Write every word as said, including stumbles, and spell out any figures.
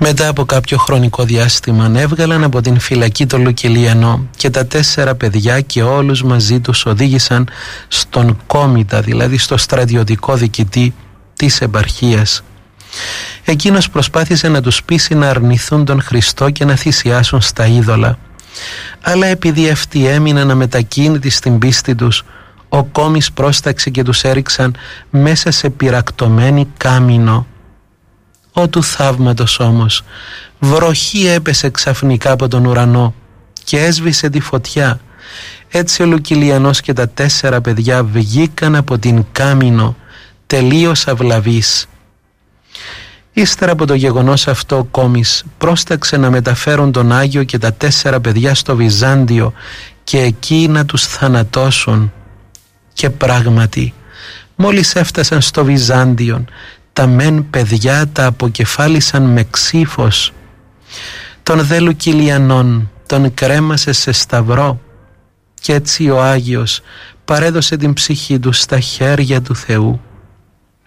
Μετά από κάποιο χρονικό διάστημα ανέβγαλαν από την φυλακή τον Λουκυλιανό και τα τέσσερα παιδιά και όλους μαζί τους οδήγησαν στον κόμητα, δηλαδή στο στρατιωτικό διοικητή της επαρχίας. Εκείνος προσπάθησε να τους πείσει να αρνηθούν τον Χριστό και να θυσιάσουν στα είδωλα. Αλλά επειδή αυτοί έμειναν αμετακίνητοι στην πίστη τους, ο κόμης πρόσταξε και τους έριξαν μέσα σε πυρακτωμένη κάμινο. Ω του θαύματος όμως, βροχή έπεσε ξαφνικά από τον ουρανό και έσβησε τη φωτιά. Έτσι ο Λουκυλιανός και τα τέσσερα παιδιά βγήκαν από την κάμινο τελείως αυλαβείς. Ύστερα από το γεγονός αυτό ο κόμης πρόσταξε να μεταφέρουν τον Άγιο και τα τέσσερα παιδιά στο Βυζάντιο και εκεί να τους θανατώσουν. Και πράγματι, μόλις έφτασαν στο Βυζάντιο, τα μεν παιδιά τα αποκεφάλισαν με ξύφος. Τον δε Λουκυλιανόν τον κρέμασε σε σταυρό και έτσι ο Άγιος παρέδωσε την ψυχή του στα χέρια του Θεού.